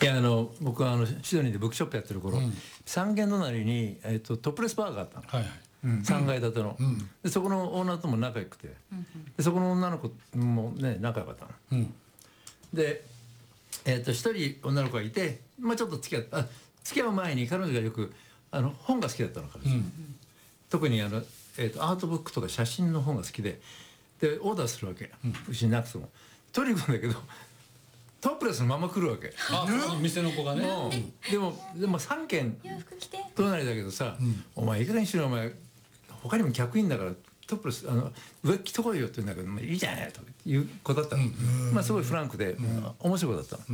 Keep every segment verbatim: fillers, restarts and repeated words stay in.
いやあの僕はあのシドニーでブックショップやってる頃、うん、三軒隣に、えー、とトップレスバーがあったの、はいはい、うん、さんがい建ての、うん、でそこのオーナーとも仲良くて、うん、でそこの女の子もね仲良かったの、うん、で、えー、と一人女の子がいて、まあ、ちょっと付き合った付き合う前に彼女がよくあの本が好きだったの彼女、うん、特にあの、えー、とアートブックとか写真の本が好きででオーダーするわけ、うん、うちになくても取りに行くんだけどトップレスのまま来るわけ。 あ、店の子がね。 うん、でもでもさんけん隣だけどさ、うん、お前いかがにしろお前他にも客員だからトップレスあの上着てこいよって言うんだけど、まあ、いいじゃないという子だったの、うん、まあすごいフランクで、うん、面白い子だったの、うん、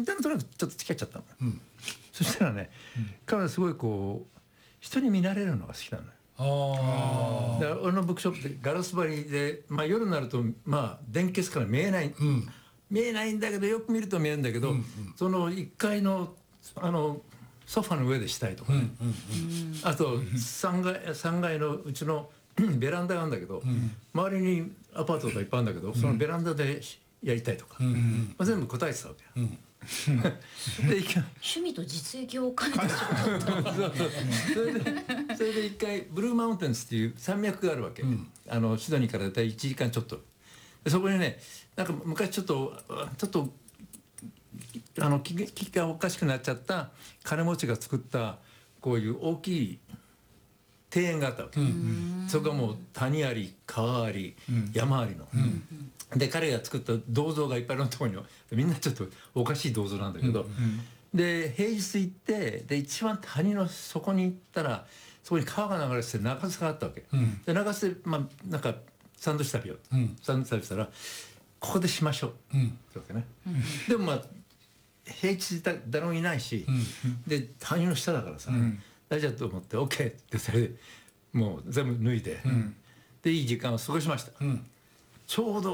でとにかくちょっと付き合っちゃったの、うん、そしたらね、うん、彼はすごいこう人に見られるのが好きなのよ。あだから俺のブックショップでガラス張りで、まあ、夜になるとまあ電気消すから見えない、うん、見えないんだけどよく見ると見えるんだけど、うんうん、そのいっかいのあのソファの上でしたいとかね、うんうんうん、あとさんがい、さんがいのうちのベランダがあるんだけど、うん、周りにアパートとかいっぱいあるんだけど、うん、そのベランダでやりたいとか、うんうんまあ、全部答えてたわけよ、うんで趣味と実益を兼ねた仕事だったそうそうそれでそれで一回ブルーマウンテンズっていう山脈があるわけ、うん、あのシドニーからだいたいいちじかんちょっとでそこにねなんか昔ちょっとちょっとあの気がおかしくなっちゃった金持ちが作ったこういう大きい庭園があったわけ、うん、そこがもう谷あり川あり、うん、山ありの、うんで彼が作った銅像がいっぱいのところにみんなちょっとおかしい銅像なんだけど、うんうん、で平日行ってで一番谷の底に行ったらそこに川が流れてて中州があったわけ、うん、で中州で、まあ、なんかサンドイッチ食べよう、うん、サンドイッチ食べたらここでしましょう、うん、ってわけね、うん、でもまあ平日だ誰もいないし、うん、で谷の下だからさ、うん、大丈夫と思って OK ってそれでもう全部脱いで、うん、でいい時間を過ごしました、うん、ちょうど